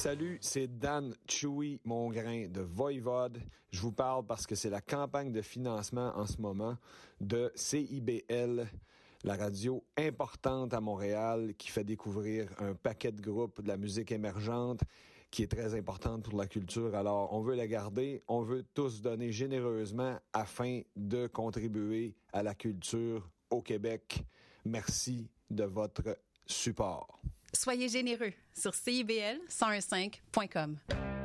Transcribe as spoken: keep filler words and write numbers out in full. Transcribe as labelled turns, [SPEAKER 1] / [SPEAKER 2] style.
[SPEAKER 1] Salut, c'est Dan Chewy Mongrain de Voivode. Je vous parle parce que c'est la campagne de financement en ce moment de C I B L, la radio importante à Montréal qui fait découvrir un paquet de groupes de la musique émergente qui est très importante pour la culture. Alors, on veut la garder, on veut tous donner généreusement afin de contribuer à la culture au Québec. Merci de votre support.
[SPEAKER 2] Soyez généreux sur C I B L cent quinze point com.